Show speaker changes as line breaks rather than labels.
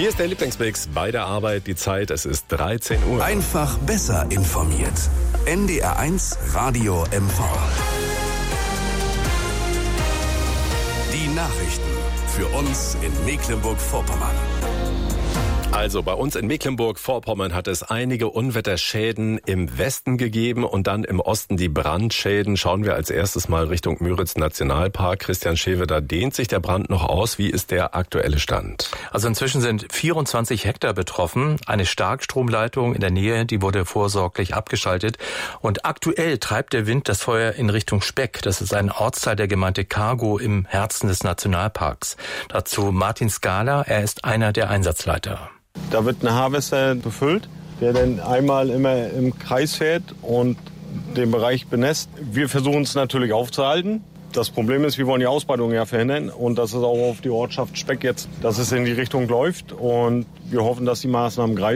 Hier ist der Lieblingsmix bei der Arbeit. Die Zeit, es ist 13 Uhr.
Einfach besser informiert. NDR1 Radio MV. Die Nachrichten für uns in Mecklenburg-Vorpommern.
Also bei uns in Mecklenburg-Vorpommern hat es einige Unwetterschäden im Westen gegeben und dann im Osten die Brandschäden. Schauen wir als erstes mal Richtung Müritz Nationalpark. Christian Schewe, da dehnt sich der Brand noch aus. Wie ist der aktuelle Stand?
Also inzwischen sind 24 Hektar betroffen. Eine Starkstromleitung in der Nähe, die wurde vorsorglich abgeschaltet. Und aktuell treibt der Wind das Feuer in Richtung Speck. Das ist ein Ortsteil der Gemeinde Cargo im Herzen des Nationalparks. Dazu Martin Skala, er ist einer der Einsatzleiter.
Da wird ein Harvester befüllt, der dann einmal immer im Kreis fährt und den Bereich benässt. Wir versuchen es natürlich aufzuhalten. Das Problem ist, wir wollen die Ausbreitung ja verhindern und das ist auch auf die Ortschaft Speck jetzt, dass es in die Richtung läuft und wir hoffen, dass die Maßnahmen greifen.